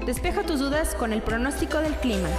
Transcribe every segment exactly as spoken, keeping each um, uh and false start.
Despeja tus dudas con el pronóstico del clima.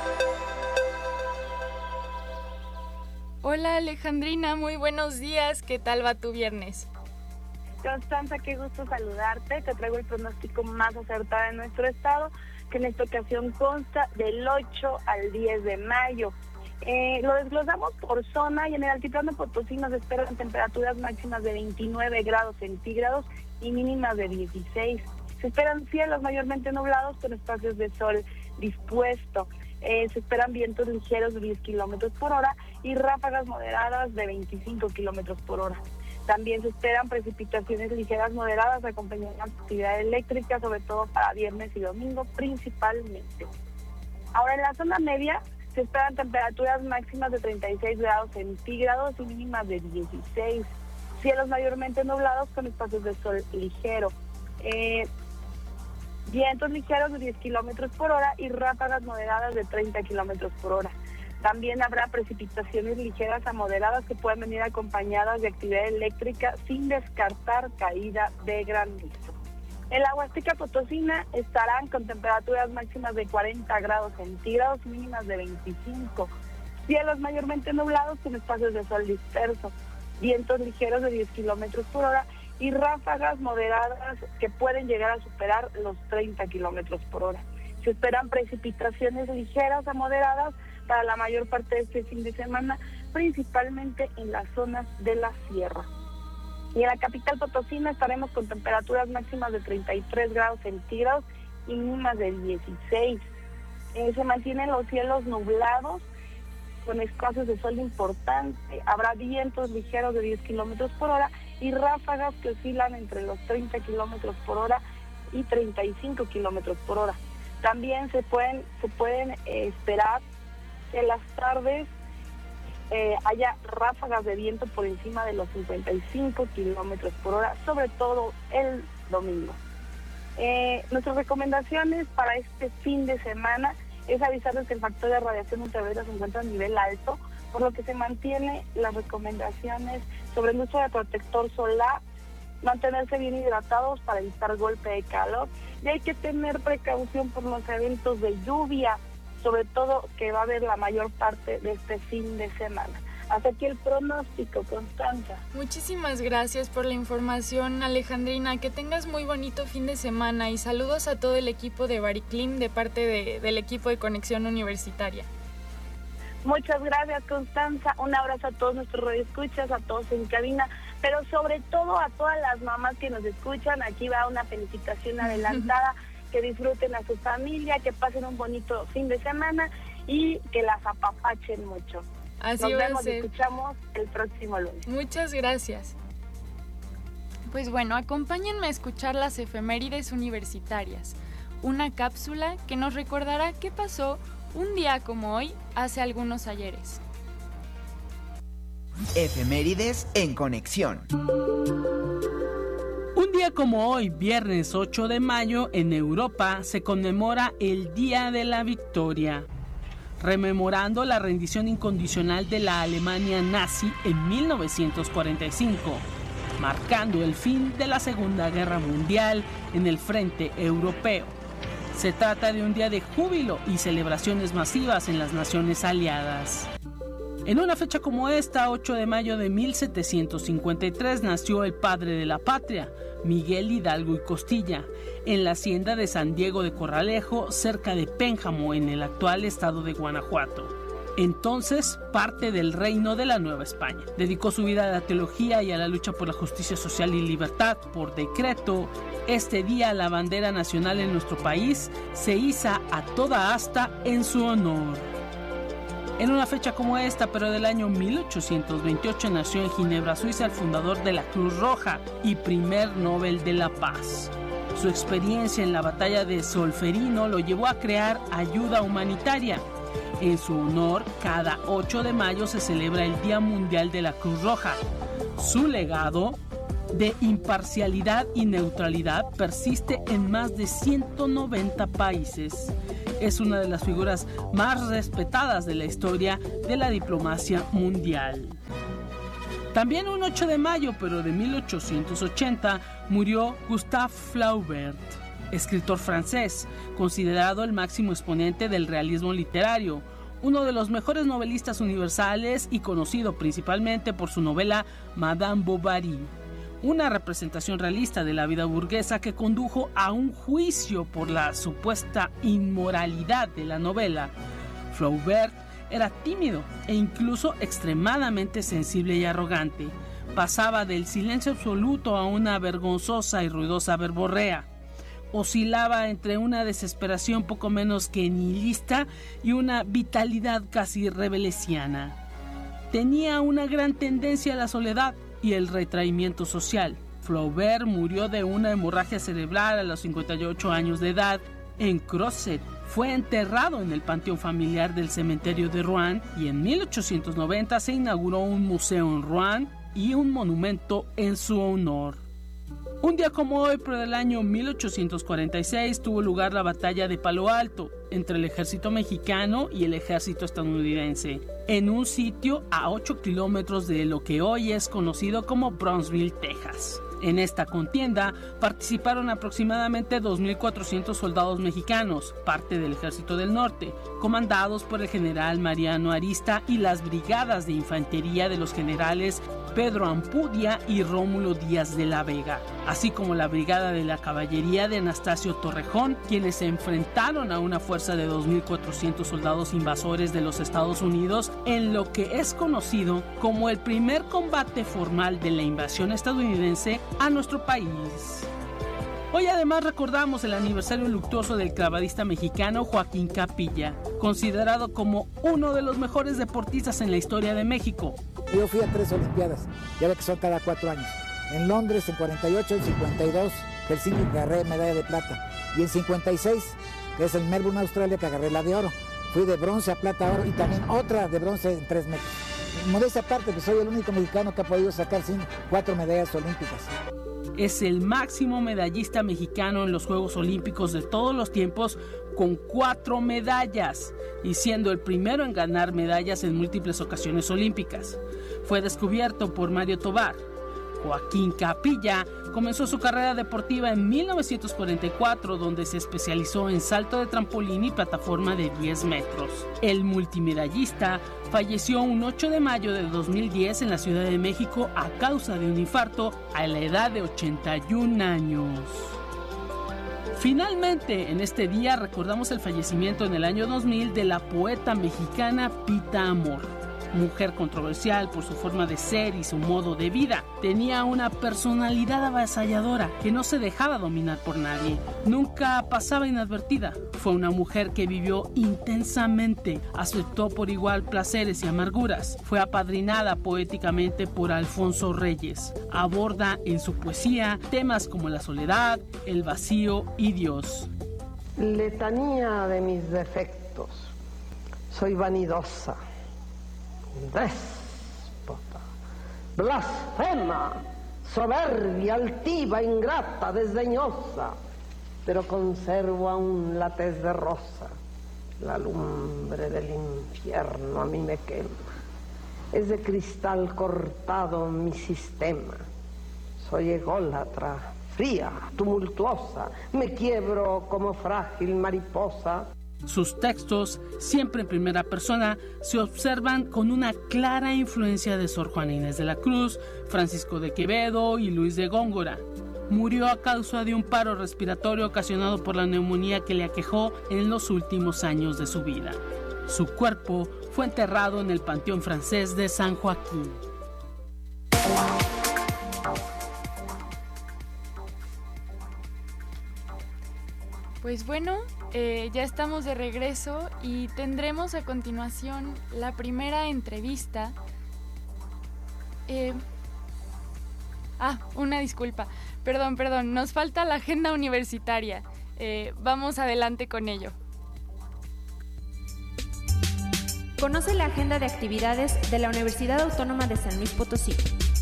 Hola Alejandrina, muy buenos días. ¿Qué tal va tu viernes? Constanza, qué gusto saludarte. Te traigo el pronóstico más acertado de nuestro estado, que en esta ocasión consta del ocho al diez de mayo. Eh, lo desglosamos por zona y en el altiplano Potosí nos esperan temperaturas máximas de veintinueve grados centígrados y mínimas de dieciséis. Se esperan cielos mayormente nublados con espacios de sol dispuesto. Eh, se esperan vientos ligeros de diez kilómetros por hora y ráfagas moderadas de veinticinco kilómetros por hora. También se esperan precipitaciones ligeras moderadas acompañadas de actividad eléctrica, sobre todo para viernes y domingo principalmente. Ahora en la zona media se esperan temperaturas máximas de treinta y seis grados centígrados y mínimas de dieciséis. Cielos mayormente nublados con espacios de sol ligero. Eh, vientos ligeros de diez kilómetros por hora y ráfagas moderadas de treinta kilómetros por hora. También habrá precipitaciones ligeras a moderadas que pueden venir acompañadas de actividad eléctrica sin descartar caída de granizo. En la Huasteca Potosina estarán con temperaturas máximas de cuarenta grados centígrados y mínimas de veinticinco. Cielos mayormente nublados con espacios de sol disperso. Vientos ligeros de diez kilómetros por hora y ráfagas moderadas que pueden llegar a superar los treinta kilómetros por hora. Se esperan precipitaciones ligeras a moderadas para la mayor parte de este fin de semana, principalmente en las zonas de la sierra. Y en la capital potosina estaremos con temperaturas máximas de treinta y tres grados centígrados y mínimas de dieciséis. Eh, se mantienen los cielos nublados con espacios de sol importante. Habrá vientos ligeros de diez kilómetros por hora y ráfagas que oscilan entre los treinta kilómetros por hora y treinta y cinco kilómetros por hora. También se pueden, se pueden eh, esperar que en las tardes eh, haya ráfagas de viento por encima de los cincuenta y cinco kilómetros por hora, sobre todo el domingo. Eh, nuestras recomendaciones para este fin de semana es avisarles que el factor de radiación ultravioleta se encuentra a nivel alto, por lo que se mantiene las recomendaciones sobre el uso de protector solar, mantenerse bien hidratados para evitar golpe de calor, y hay que tener precaución por los eventos de lluvia, sobre todo que va a haber la mayor parte de este fin de semana. Hasta aquí el pronóstico, Constanza. Muchísimas gracias por la información, Alejandrina. Que tengas muy bonito fin de semana y saludos a todo el equipo de Bariclim de parte de, del equipo de Conexión Universitaria. Muchas gracias, Constanza. Un abrazo a todos nuestros radioescuchas, a todos en cabina, pero sobre todo a todas las mamás que nos escuchan. Aquí va una felicitación adelantada. Que disfruten a su familia, que pasen un bonito fin de semana y que las apapachen mucho. Así Nos va vemos a ser. y escuchamos el próximo lunes. Muchas gracias. Pues bueno, acompáñenme a escuchar las efemérides universitarias, una cápsula que nos recordará qué pasó un día como hoy hace algunos ayeres. Efemérides en conexión. Un día como hoy, viernes ocho de mayo, en Europa se conmemora el Día de la Victoria, rememorando la rendición incondicional de la Alemania nazi en mil novecientos cuarenta y cinco, marcando el fin de la Segunda Guerra Mundial en el frente europeo. Se trata de un día de júbilo y celebraciones masivas en las naciones aliadas. En una fecha como esta, ocho de mayo de mil setecientos cincuenta y tres, nació el padre de la patria, Miguel Hidalgo y Costilla, en la hacienda de San Diego de Corralejo, cerca de Pénjamo, en el actual estado de Guanajuato. Entonces, parte del reino de la Nueva España. Dedicó su vida a la teología y a la lucha por la justicia social y libertad. Por decreto, este día la bandera nacional en nuestro país se iza a toda asta en su honor. En una fecha como esta, pero del año mil ochocientos veintiocho, nació en Ginebra, Suiza, el fundador de la Cruz Roja y primer Nobel de la Paz. Su experiencia en la batalla de Solferino lo llevó a crear ayuda humanitaria. En su honor, cada ocho de mayo se celebra el Día Mundial de la Cruz Roja. Su legado de imparcialidad y neutralidad persiste en más de ciento noventa países. Es una de las figuras más respetadas de la historia de la diplomacia mundial. También un ocho de mayo, pero de mil ochocientos ochenta, murió Gustave Flaubert, escritor francés, considerado el máximo exponente del realismo literario, uno de los mejores novelistas universales y conocido principalmente por su novela Madame Bovary, una representación realista de la vida burguesa que condujo a un juicio por la supuesta inmoralidad de la novela. Flaubert era tímido e incluso extremadamente sensible y arrogante. Pasaba del silencio absoluto a una vergonzosa y ruidosa verborrea. Oscilaba entre una desesperación poco menos que nihilista y una vitalidad casi rebelesiana. Tenía una gran tendencia a la soledad y el retraimiento social. Flaubert murió de una hemorragia cerebral a los cincuenta y ocho años de edad en Crozet. Fue enterrado en el panteón familiar del cementerio de Rouen y en mil ochocientos noventa se inauguró un museo en Rouen y un monumento en su honor. Un día como hoy, pero del año mil ochocientos cuarenta y seis, tuvo lugar la batalla de Palo Alto entre el ejército mexicano y el ejército estadounidense, en un sitio a ocho kilómetros de lo que hoy es conocido como Brownsville, Texas. En esta contienda participaron aproximadamente dos mil cuatrocientos soldados mexicanos, parte del Ejército del Norte, comandados por el general Mariano Arista y las brigadas de infantería de los generales Pedro Ampudia y Rómulo Díaz de la Vega, así como la brigada de la caballería de Anastasio Torrejón, quienes se enfrentaron a una fuerza de dos mil cuatrocientos soldados invasores de los Estados Unidos en lo que es conocido como el primer combate formal de la invasión estadounidense a nuestro país. Hoy además recordamos el aniversario luctuoso del clavadista mexicano Joaquín Capilla, considerado como uno de los mejores deportistas en la historia de México. Yo fui a tres olimpiadas, ya ve que son cada cuatro años. En Londres en cuarenta y ocho, en cincuenta y dos, Helsinki, que agarré medalla de plata. Y en cincuenta y seis, que es en Melbourne, Australia, que agarré la de oro. Fui de bronce a plata a oro y también otra de bronce en tres metros. Modestia aparte, que soy el único mexicano que ha podido sacar cinco, cuatro medallas olímpicas. Es el máximo medallista mexicano en los Juegos Olímpicos de todos los tiempos, con cuatro medallas, y siendo el primero en ganar medallas en múltiples ocasiones olímpicas. Fue descubierto por Mario Tobar. Joaquín Capilla comenzó su carrera deportiva en mil novecientos cuarenta y cuatro, donde se especializó en salto de trampolín y plataforma de diez metros. El multimedallista falleció un ocho de mayo de dos mil diez en la Ciudad de México a causa de un infarto a la edad de ochenta y un años. Finalmente, en este día recordamos el fallecimiento en el año dos mil de la poeta mexicana Pita Amor. Mujer controversial por su forma de ser y su modo de vida, tenía una personalidad avasalladora que no se dejaba dominar por nadie. Nunca pasaba inadvertida. Fue una mujer que vivió intensamente, aceptó por igual placeres y amarguras. Fue apadrinada poéticamente por Alfonso Reyes. Aborda en su poesía temas como la soledad, el vacío y Dios. Letanía de mis defectos. Soy vanidosa, déspota, blasfema, soberbia, altiva, ingrata, desdeñosa, pero conservo aún la tez de rosa. La lumbre del infierno a mí me quema. Es de cristal cortado mi sistema. Soy ególatra, fría, tumultuosa, me quiebro como frágil mariposa. Sus textos, siempre en primera persona, se observan con una clara influencia de Sor Juana Inés de la Cruz, Francisco de Quevedo y Luis de Góngora. Murió a causa de un paro respiratorio ocasionado por la neumonía que le aquejó en los últimos años de su vida. Su cuerpo fue enterrado en el Panteón Francés de San Joaquín. Pues bueno, eh, ya estamos de regreso y tendremos a continuación la primera entrevista. Eh, ah, una disculpa. Perdón, perdón, nos falta la agenda universitaria. Eh, vamos adelante con ello. Conoce la agenda de actividades de la Universidad Autónoma de San Luis Potosí.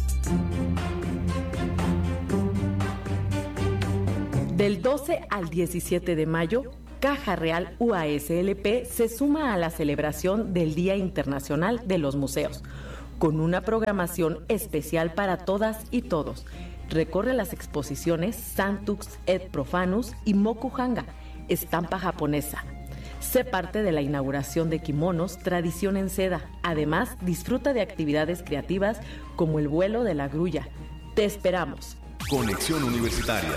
Del doce al diecisiete de mayo, Caja Real U A S L P se suma a la celebración del Día Internacional de los Museos, con una programación especial para todas y todos. Recorre las exposiciones Sanctus et Profanus y Mokuhanga, estampa japonesa. Sé parte de la inauguración de kimonos, tradición en seda. Además, disfruta de actividades creativas como el vuelo de la grulla. Te esperamos. Conexión Universitaria.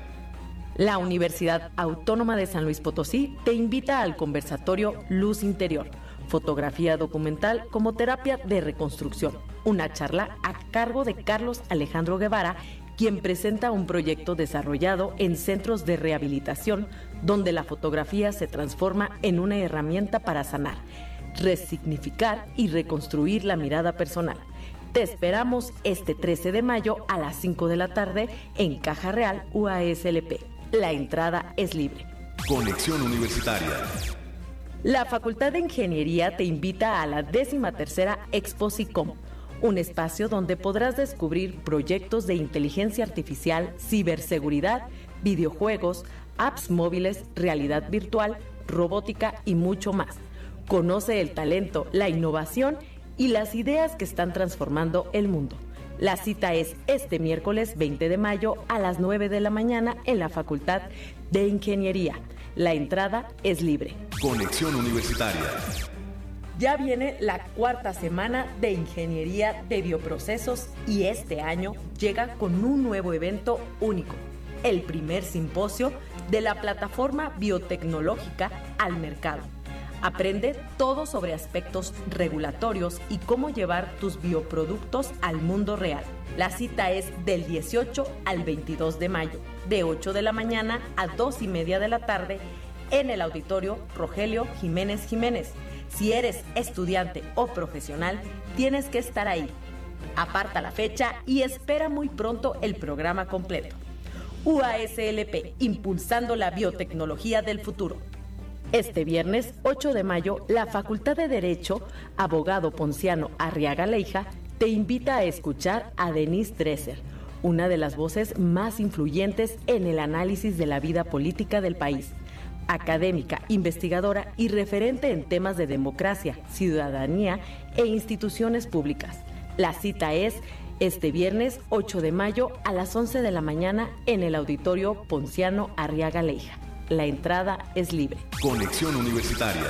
La Universidad Autónoma de San Luis Potosí te invita al conversatorio Luz Interior, fotografía documental como terapia de reconstrucción. Una charla a cargo de Carlos Alejandro Guevara, quien presenta un proyecto desarrollado en centros de rehabilitación donde la fotografía se transforma en una herramienta para sanar, resignificar y reconstruir la mirada personal. Te esperamos este trece de mayo a las cinco de la tarde en Caja Real U A S L P. La entrada es libre. Conexión Universitaria. La Facultad de Ingeniería te invita a la décima tercera Expo SICOM, un espacio donde podrás descubrir proyectos de inteligencia artificial, ciberseguridad, videojuegos, apps móviles, realidad virtual, robótica y mucho más. Conoce el talento, la innovación y las ideas que están transformando el mundo. La cita es este miércoles veinte de mayo a las nueve de la mañana en la Facultad de Ingeniería. La entrada es libre. Conexión Universitaria. Ya viene la cuarta semana de Ingeniería de Bioprocesos y este año llega con un nuevo evento único, el primer simposio de la plataforma biotecnológica al mercado. Aprende todo sobre aspectos regulatorios y cómo llevar tus bioproductos al mundo real. La cita es del dieciocho al veintidós de mayo, de ocho de la mañana a dos y media de la tarde en el auditorio Rogelio Jiménez Jiménez. Si eres estudiante o profesional, tienes que estar ahí. Aparta la fecha y espera muy pronto el programa completo. U A S L P, impulsando la biotecnología del futuro. Este viernes ocho de mayo, la Facultad de Derecho, abogado Ponciano Arriaga Leija, te invita a escuchar a Denise Dresser, una de las voces más influyentes en el análisis de la vida política del país. Académica, investigadora y referente en temas de democracia, ciudadanía e instituciones públicas. La cita es este viernes ocho de mayo a las once de la mañana en el auditorio Ponciano Arriaga Leija. La entrada es libre. Conexión Universitaria.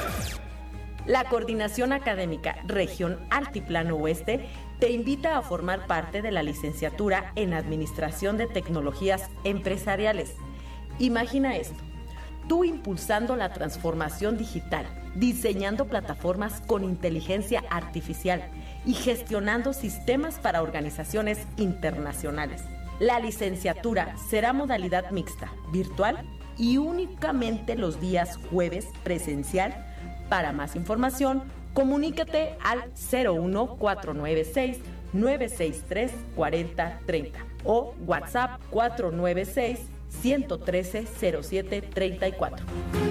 La Coordinación Académica Región Altiplano Oeste te invita a formar parte de la licenciatura en Administración de Tecnologías Empresariales. Imagina esto: tú impulsando la transformación digital, diseñando plataformas con inteligencia artificial y gestionando sistemas para organizaciones internacionales. La licenciatura será modalidad mixta, virtual y únicamente los días jueves presencial. Para más información, comunícate al cero uno cuatro nueve seis nueve seis tres cuatro cero tres cero o WhatsApp cuatro nueve seis uno uno tres cero siete tres cuatro.